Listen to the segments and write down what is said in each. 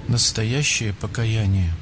Настоящее покаяние.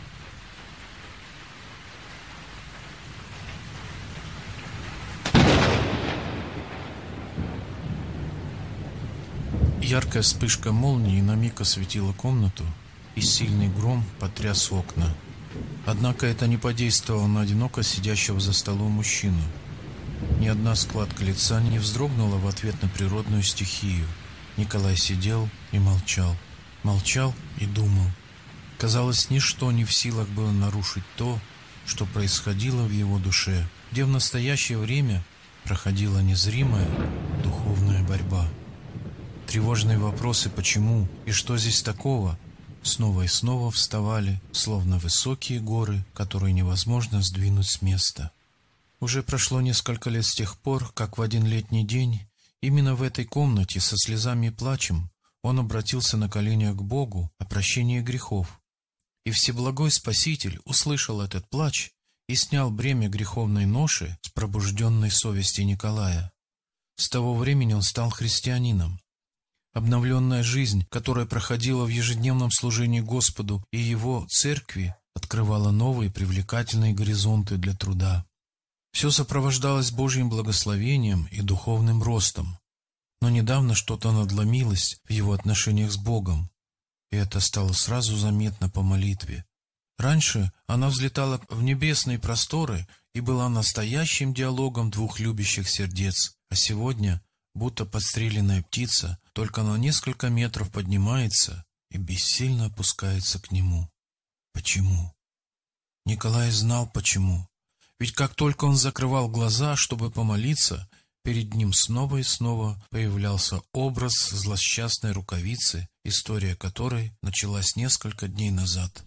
Яркая вспышка молнии на миг осветила комнату, и сильный гром потряс окна. Однако это не подействовало на одиноко сидящего за столом мужчину. Ни одна складка лица не вздрогнула в ответ на природную стихию. Николай сидел и молчал. Молчал и думал. Казалось, ничто не в силах было нарушить то, что происходило в его душе, где в настоящее время проходила незримая духовная борьба. Тревожные вопросы «почему» и «что здесь такого?» снова и снова вставали, словно высокие горы, которые невозможно сдвинуть с места. Уже прошло несколько лет с тех пор, как в один летний день, именно в этой комнате со слезами и плачем, он обратился на коленях к Богу о прощении грехов. И Всеблагой Спаситель услышал этот плач и снял бремя греховной ноши с пробужденной совести Николая. С того времени он стал христианином. Обновленная жизнь, которая проходила в ежедневном служении Господу и Его церкви, открывала новые привлекательные горизонты для труда. Все сопровождалось Божьим благословением и духовным ростом. Но недавно что-то надломилось в его отношениях с Богом, и это стало сразу заметно по молитве. Раньше она взлетала в небесные просторы и была настоящим диалогом двух любящих сердец, а сегодня, будто подстреленная птица, только на несколько метров поднимается и бессильно опускается к нему. Почему? Николай знал почему. Ведь как только он закрывал глаза, чтобы помолиться, перед ним снова и снова появлялся образ злосчастной рукавицы, история которой началась несколько дней назад.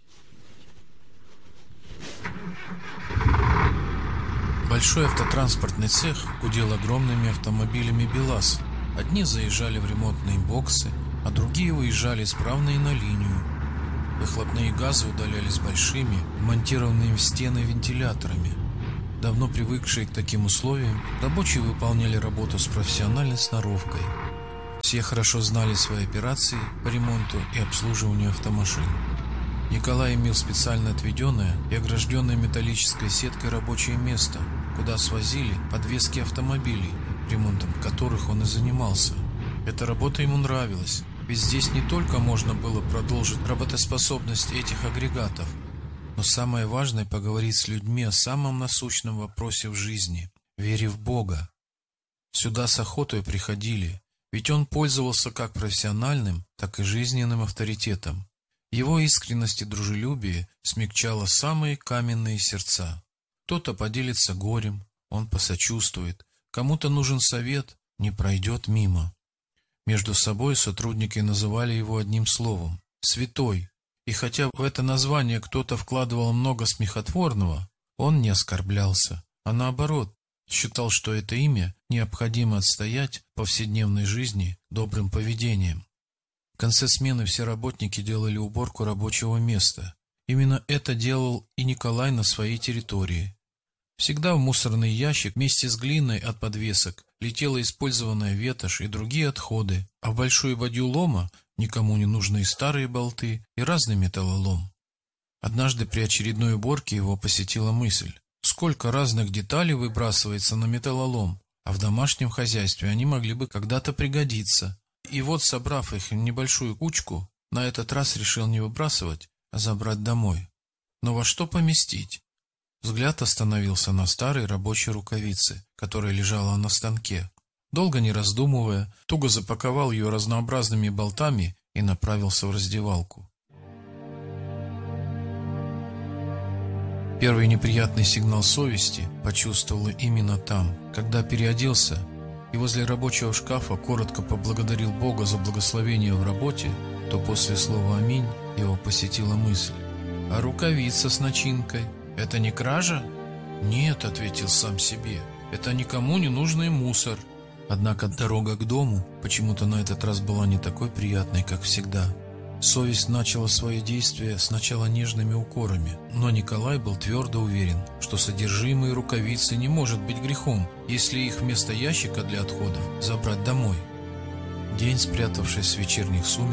Большой автотранспортный цех гудел огромными автомобилями БелАЗ. Одни заезжали в ремонтные боксы, а другие выезжали исправные на линию. Выхлопные газы удалялись большими, монтированными в стены вентиляторами. Давно привыкшие к таким условиям, рабочие выполняли работу с профессиональной сноровкой. Все хорошо знали свои операции по ремонту и обслуживанию автомашин. Николай имел специально отведенное и огражденное металлической сеткой рабочее место, куда свозили подвески автомобилей, ремонтом которых он и занимался. Эта работа ему нравилась, ведь здесь не только можно было продолжить работоспособность этих агрегатов, но самое важное — поговорить с людьми о самом насущном вопросе в жизни — вере в Бога. Сюда с охотой приходили, ведь он пользовался как профессиональным, так и жизненным авторитетом. Его искренность и дружелюбие смягчало самые каменные сердца. Кто-то поделится горем, он посочувствует, кому-то нужен совет, не пройдет мимо. Между собой сотрудники называли его одним словом — «святой». И хотя в это название кто-то вкладывал много смехотворного, он не оскорблялся, а наоборот, считал, что это имя необходимо отстоять в повседневной жизни добрым поведением. В конце смены все работники делали уборку рабочего места. Именно это делал и Николай на своей территории. Всегда в мусорный ящик вместе с глиной от подвесок летела использованная ветошь и другие отходы, а в большую бадью лома никому не нужны старые болты и разный металлолом. Однажды при очередной уборке его посетила мысль: сколько разных деталей выбрасывается на металлолом, а в домашнем хозяйстве они могли бы когда-то пригодиться. И вот, собрав их в небольшую кучку, на этот раз решил не выбрасывать, а забрать домой. Но во что поместить? Взгляд остановился на старой рабочей рукавице, которая лежала на станке. Долго не раздумывая, туго запаковал ее разнообразными болтами и направился в раздевалку. Первый неприятный сигнал совести почувствовал именно там, когда переоделся и возле рабочего шкафа коротко поблагодарил Бога за благословение в работе, то после слова «Аминь» его посетила мысль: «А рукавица с начинкой — это не кража?» «Нет», — ответил сам себе, — «это никому не нужный мусор». Однако дорога к дому почему-то на этот раз была не такой приятной, как всегда. Совесть начала свои действия сначала нежными укорами, но Николай был твердо уверен, что содержимое рукавицы не может быть грехом, если их вместо ящика для отходов забрать домой. День, спрятавшись в вечерних сумерках,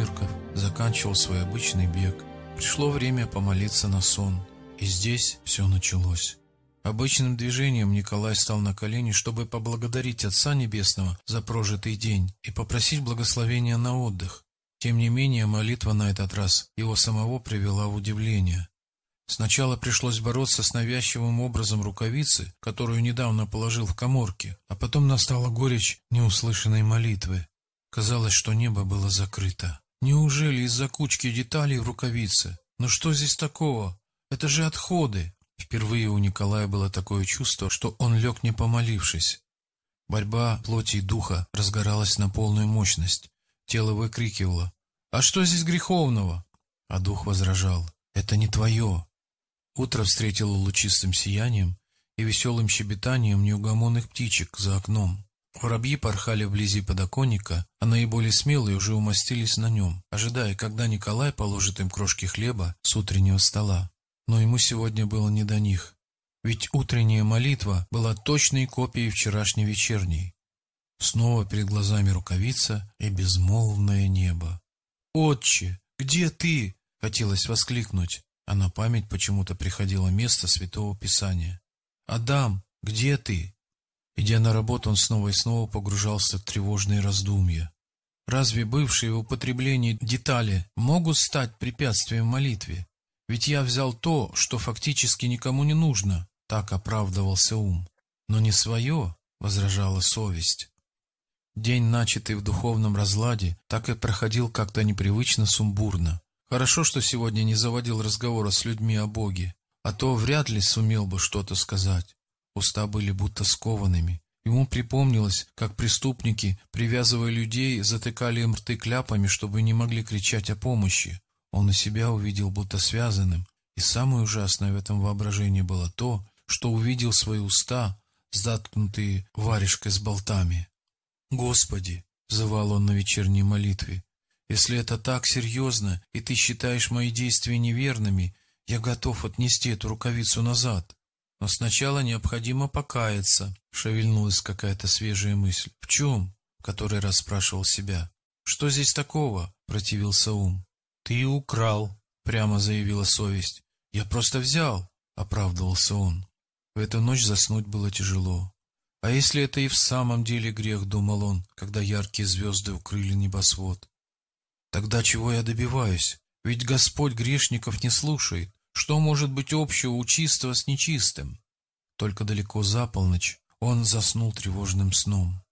заканчивал свой обычный бег. Пришло время помолиться на сон, и здесь все началось. Обычным движением Николай стал на колени, чтобы поблагодарить Отца Небесного за прожитый день и попросить благословения на отдых. Тем не менее, молитва на этот раз его самого привела в удивление. Сначала пришлось бороться с навязчивым образом рукавицы, которую недавно положил в каморке, а потом настала горечь неуслышанной молитвы. Казалось, что небо было закрыто. Неужели из-за кучки деталей в рукавице? Но что здесь такого? Это же отходы! Впервые у Николая было такое чувство, что он лег не помолившись. Борьба плоти и духа разгоралась на полную мощность. Тело выкрикивало: «А что здесь греховного?» А дух возражал: «Это не твое». Утро встретило лучистым сиянием и веселым щебетанием неугомонных птичек за окном. Воробьи порхали вблизи подоконника, а наиболее смелые уже умостились на нем, ожидая, когда Николай положит им крошки хлеба с утреннего стола. Но ему сегодня было не до них, ведь утренняя молитва была точной копией вчерашней вечерней. Снова перед глазами рукавица и безмолвное небо. «Отче, где ты?» — хотелось воскликнуть, а на память почему-то приходило место Святого Писания. «Адам, где ты?» Идя на работу, он снова и снова погружался в тревожные раздумья. Разве бывшие в употреблении детали могут стать препятствием молитве? Ведь я взял то, что фактически никому не нужно, так оправдывался ум. Но не свое, возражала совесть. День, начатый в духовном разладе, так и проходил как-то непривычно сумбурно. Хорошо, что сегодня не заводил разговора с людьми о Боге, а то вряд ли сумел бы что-то сказать. Уста были будто скованными. Ему припомнилось, как преступники, привязывая людей, затыкали им рты кляпами, чтобы не могли кричать о помощи. Он и себя увидел будто связанным, и самое ужасное в этом воображении было то, что увидел свои уста, заткнутые варежкой с болтами. «Господи!» — взывал он на вечерней молитве. «Если это так серьезно, и ты считаешь мои действия неверными, я готов отнести эту рукавицу назад. Но сначала необходимо покаяться», — шевельнулась какая-то свежая мысль. «В чем?» — который раз спрашивал себя. «Что здесь такого?» — противился ум. «Ты украл», — прямо заявила совесть. «Я просто взял», — оправдывался он. В эту ночь заснуть было тяжело. А если это и в самом деле грех, думал он, когда яркие звезды укрыли небосвод. Тогда чего я добиваюсь? Ведь Господь грешников не слушает. Что может быть общего у чистого с нечистым? Только далеко за полночь он заснул тревожным сном.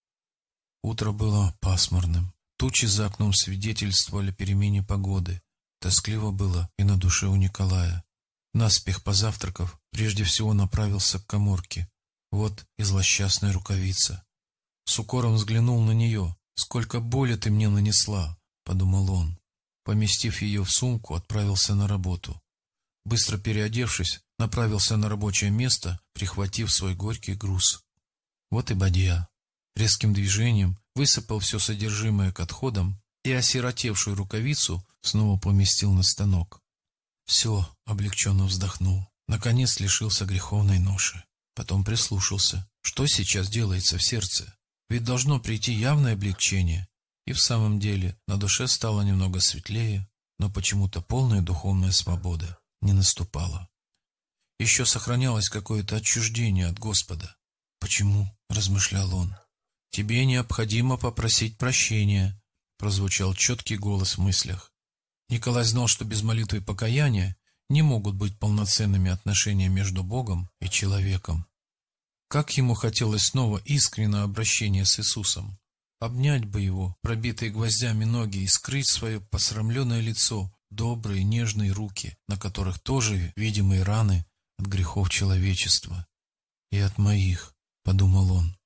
Утро было пасмурным. Тучи за окном свидетельствовали о перемене погоды. Тоскливо было и на душе у Николая. Наспех позавтракав, прежде всего направился к каморке. Вот и злосчастная рукавица. С укором взглянул на нее. «Сколько боли ты мне нанесла!» — подумал он. Поместив ее в сумку, отправился на работу. Быстро переодевшись, направился на рабочее место, прихватив свой горький груз. Вот и бадья. Резким движением высыпал все содержимое к отходам и осиротевшую рукавицу снова поместил на станок. Все, облегченно вздохнул. Наконец лишился греховной ноши. Потом прислушался. Что сейчас делается в сердце? Ведь должно прийти явное облегчение. И в самом деле на душе стало немного светлее, но почему-то полная духовная свобода не наступала. Еще сохранялось какое-то отчуждение от Господа. «Почему?» — размышлял он. «Тебе необходимо попросить прощения», — прозвучал четкий голос в мыслях. Николай знал, что без молитвы и покаяния не могут быть полноценными отношения между Богом и человеком. Как ему хотелось снова искреннего обращения с Иисусом. Обнять бы его, пробитые гвоздями ноги, и скрыть свое посрамленное лицо, добрые нежные руки, на которых тоже видимые раны от грехов человечества. «И от моих», — подумал он.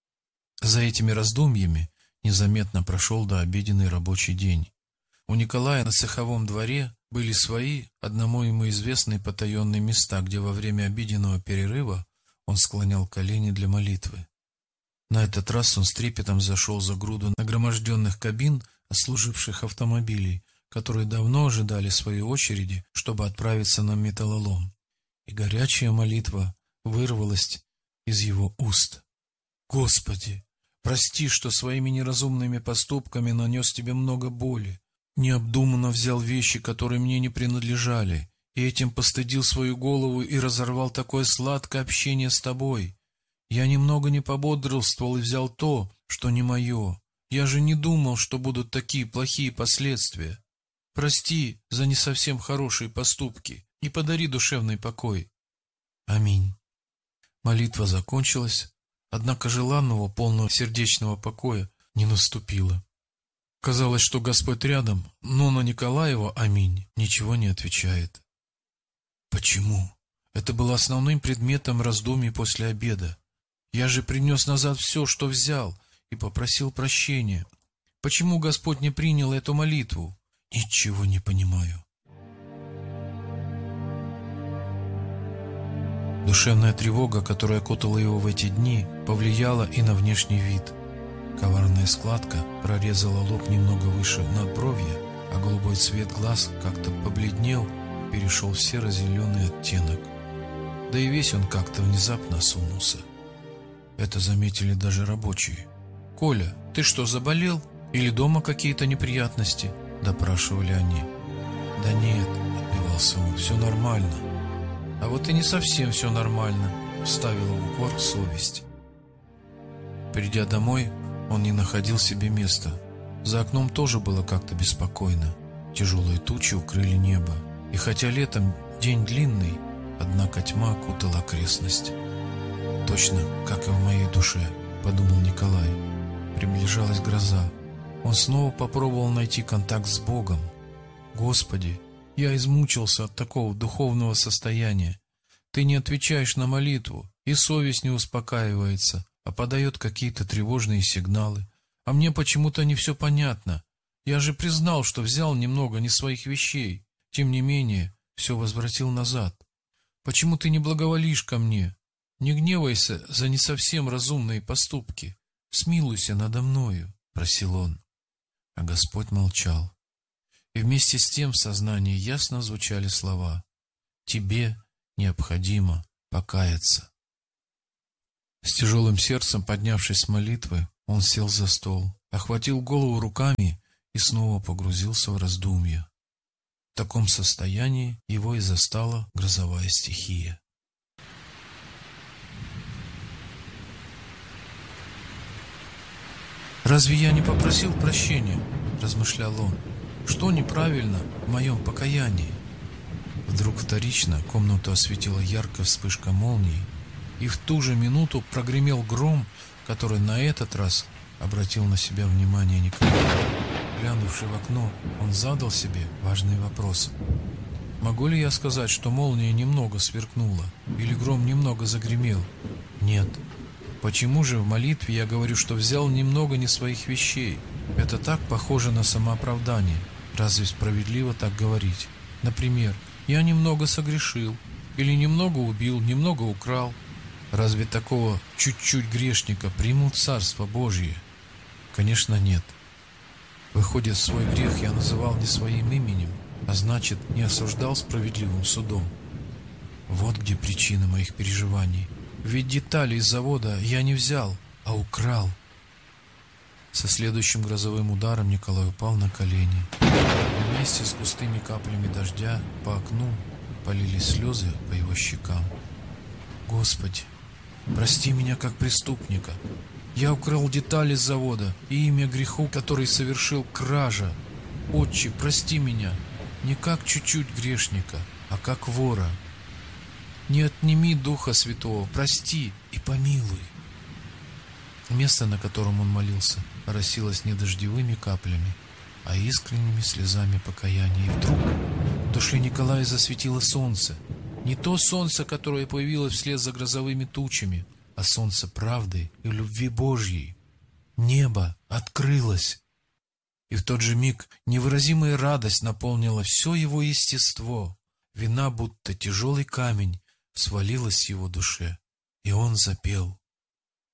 За этими раздумьями незаметно прошел дообеденный рабочий день. У Николая на цеховом дворе были свои, одному ему известные потаенные места, где во время обеденного перерыва он склонял колени для молитвы. На этот раз он с трепетом зашел за груду нагроможденных кабин отслуживших автомобилей, которые давно ожидали своей очереди, чтобы отправиться на металлолом. И горячая молитва вырвалась из его уст. «Господи, прости, что своими неразумными поступками нанес тебе много боли. Необдуманно взял вещи, которые мне не принадлежали, и этим постыдил свою голову и разорвал такое сладкое общение с тобой. Я немного не пободрствовал и взял то, что не мое. Я же не думал, что будут такие плохие последствия. Прости за не совсем хорошие поступки и подари душевный покой. Аминь. Молитва закончилась, однако желанного полного сердечного покоя не наступило. Казалось, что Господь рядом, но на Николаева «Аминь» ничего не отвечает. Почему? Это было основным предметом раздумий после обеда. Я же принес назад все, что взял, и попросил прощения. Почему Господь не принял эту молитву? Ничего не понимаю. Душевная тревога, которая окутала его в эти дни, повлияла и на внешний вид. Коварная складка прорезала лоб немного выше надбровья, а голубой цвет глаз как-то побледнел, перешел в серо-зеленый оттенок. Да и весь он как-то внезапно осунулся. Это заметили даже рабочие. «Коля, ты что, заболел? Или дома какие-то неприятности?» – допрашивали они. «Да нет», – отбивался он, – «все нормально». «А вот и не совсем все нормально», – вставила в укор совесть. Придя домой, он не находил себе места. За окном тоже было как-то беспокойно. Тяжелые тучи укрыли небо. И хотя летом день длинный, однако тьма окутала окрестность. «Точно, как и в моей душе», – подумал Николай. Приближалась гроза. Он снова попробовал найти контакт с Богом. «Господи, я измучился от такого духовного состояния. Ты не отвечаешь на молитву, и совесть не успокаивается, а подает какие-то тревожные сигналы. А мне почему-то не все понятно. Я же признал, что взял немного не своих вещей. Тем не менее, все возвратил назад. Почему ты не благоволишь ко мне? Не гневайся за не совсем разумные поступки. Смилуйся надо мною», — просил он. А Господь молчал. И вместе с тем в сознании ясно звучали слова: «Тебе необходимо покаяться». С тяжелым сердцем, поднявшись с молитвы, он сел за стол, охватил голову руками и снова погрузился в раздумья. В таком состоянии его и застала грозовая стихия. «Разве я не попросил прощения?» – размышлял он. «Что неправильно в моем покаянии?» Вдруг вторично комнату осветила яркая вспышка молнии, и в ту же минуту прогремел гром, который на этот раз обратил на себя внимание Николая. Глянувши в окно, он задал себе важный вопрос. «Могу ли я сказать, что молния немного сверкнула, или гром немного загремел?» Нет. Почему же в молитве я говорю, что взял немного не своих вещей? Это так похоже на самооправдание. Разве справедливо так говорить? Например, я немного согрешил, или немного убил, немного украл. Разве такого чуть-чуть грешника примут в Царство Божие? Конечно, нет. Выходит, свой грех я называл не своим именем, а значит, не осуждал справедливым судом. Вот где причина моих переживаний. Ведь детали из завода я не взял, а украл. Со следующим грозовым ударом Николай упал на колени. И вместе с густыми каплями дождя по окну полились слезы по его щекам. «Господи, прости меня как преступника. Я украл детали из завода и имя греху, который совершил, кража. Отче, прости меня не как чуть-чуть грешника, а как вора. Не отними Духа Святого, прости и помилуй». Место, на котором он молился, оросилось не дождевыми каплями, а искренними слезами покаяния. И вдруг в душе Николая засветило солнце. Не то солнце, которое появилось вслед за грозовыми тучами, а солнце правды и любви Божьей. Небо открылось. И в тот же миг невыразимая радость наполнила все его естество. Вина, будто тяжелый камень, свалилась с его душе, и он запел: